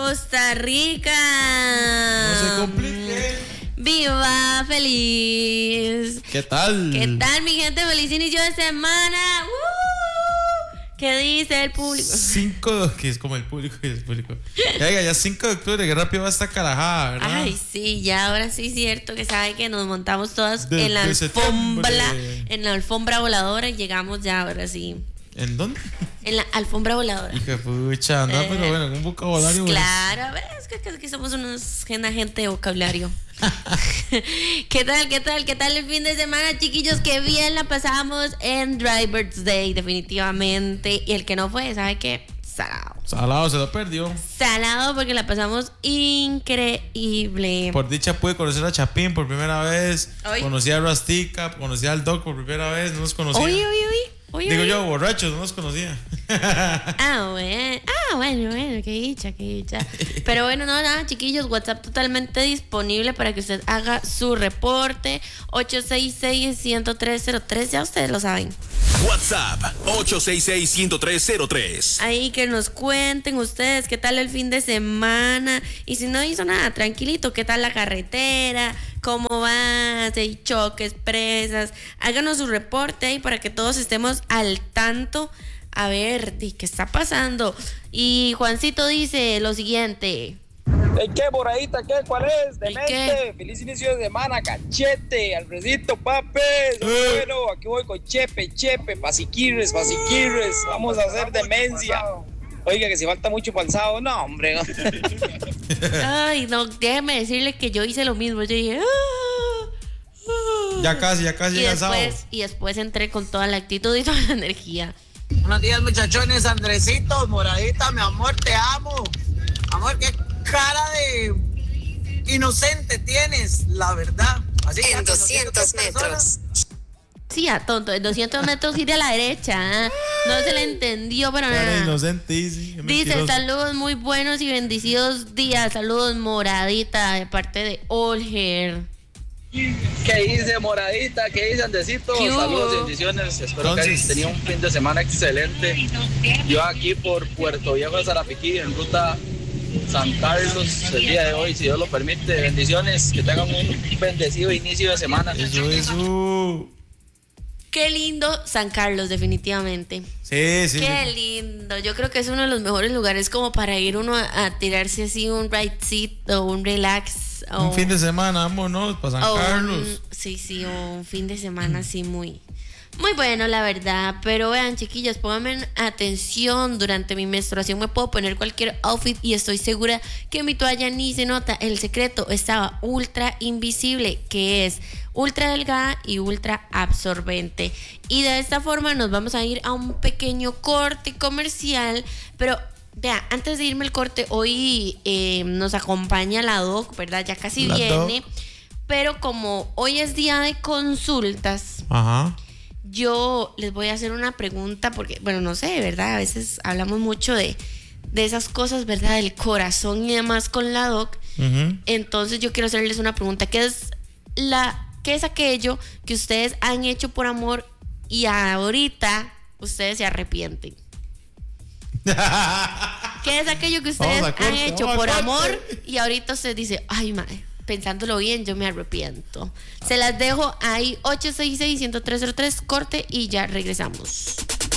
Costa Rica. No se complique. ¡Viva feliz! ¿Qué tal? ¿Qué tal, mi gente? Feliz inicio de semana. ¿Qué dice el público? Que es como el público y el público. Ya 5 de octubre, qué rápido va esta carajada, ¿verdad? Ay, sí, ya ahora sí es cierto que sabe que nos montamos todas en la alfombra voladora y llegamos ya, ahora sí. ¿En dónde? En la alfombra voladora. Hija de pucha, no, pero bueno, en un vocabulario. Claro, a ver, es que somos una gente de vocabulario. ¿Qué tal el fin de semana, chiquillos? Qué bien la pasamos en Driver's Day, definitivamente. Y el que no fue, ¿sabe qué? Salado, se lo perdió. Salado porque la pasamos increíble. Por dicha pude conocer a Chapín por primera vez. Oy. Conocí a Rastica, conocí al Doc por primera vez, no nos conocía. Oye. Digo yo, borrachos, no nos conocía. Bueno, qué dicha. Pero bueno, nada, chiquillos, WhatsApp totalmente disponible para que usted haga su reporte. 866-10303, ya ustedes lo saben. WhatsApp 866-10303. Ahí que nos cuenten ustedes qué tal el fin de semana. Y si no hizo nada, tranquilito, qué tal la carretera, cómo va, si hay choques, presas. Háganos su reporte ahí para que todos estemos al tanto. A ver, ¿qué está pasando? Y Juancito dice lo siguiente. ¿Qué, moradita? ¿Qué? ¿Cuál es? Demente. Feliz inicio de semana, cachete. Alfredito, papes. Bueno, aquí voy con Chepe, pasiquirres. Vamos a hacer demencia. Oiga, que si falta mucho para el sábado, no, hombre. Ay, no, déjeme decirle que yo hice lo mismo. Yo dije, Ya casi llega el sábado. Y después entré con toda la actitud y toda la energía. Buenos días, muchachones. Andresito, moradita, mi amor, te amo. Amor, qué cara de inocente tienes, la verdad. Así en 200 metros. Sí, a tonto, en 200 metros gire a la derecha. ¿Eh? No se le entendió, pero nada. Inocentísimo. Dice, saludos muy buenos y bendecidos días. Saludos, moradita, de parte de Olger. ¿Qué dice, moradita? ¿Qué dice, Andesito? Saludos y bendiciones. Espero que hayas tenido un fin de semana excelente. Yo aquí por Puerto Viejo de Zarapiquí, en ruta San Carlos, el día de hoy, si Dios lo permite. Bendiciones, que tengan un bendecido inicio de semana. Eso. Qué lindo San Carlos, definitivamente. Sí. Qué lindo. Yo creo que es uno de los mejores lugares como para ir uno a tirarse así un ride seat o un relax. Un fin de semana, vámonos para San Carlos. Sí, o un fin de semana así muy bueno, la verdad. Pero vean, chiquillos, pónganme atención. Durante mi menstruación me puedo poner cualquier outfit y estoy segura que mi toalla ni se nota. El secreto estaba ultra invisible, que es ultra delgada y ultra absorbente. Y de esta forma nos vamos a ir a un pequeño corte comercial. Pero vea, antes de irme al corte, hoy nos acompaña la Doc, ¿verdad? Ya casi viene. Pero como hoy es día de consultas, yo les voy a hacer una pregunta porque, bueno, no sé, ¿verdad? A veces hablamos mucho de esas cosas, ¿verdad? Del corazón y demás con la Doc. Entonces yo quiero hacerles una pregunta. ¿Qué es aquello que ustedes han hecho por amor y ahorita ustedes se arrepienten? ¿Qué es aquello que ustedes han hecho por amor y ahorita usted dice, ay, madre, pensándolo bien, yo me arrepiento? Se las dejo ahí, 866-10303, corte y ya regresamos.